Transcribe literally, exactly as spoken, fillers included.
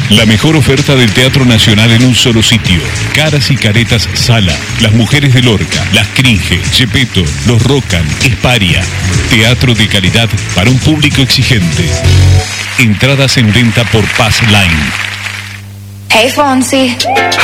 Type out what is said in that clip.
La mejor oferta del Teatro Nacional en un solo sitio. Caras y Caretas Sala, Las Mujeres de Lorca, Las Cringe, Gepetto, Los Rocan, Esparia. Teatro de calidad para un público exigente. Entradas en venta por Pass Line. Hey, Fonsi.